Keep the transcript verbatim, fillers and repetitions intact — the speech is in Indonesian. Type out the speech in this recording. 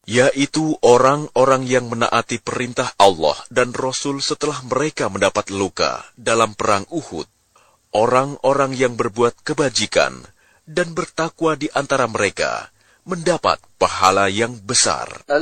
yaitu orang-orang yang menaati perintah Allah dan Rasul setelah mereka mendapat luka dalam perang Uhud, orang-orang yang berbuat kebajikan dan bertakwa di antara mereka mendapat pahala yang besar.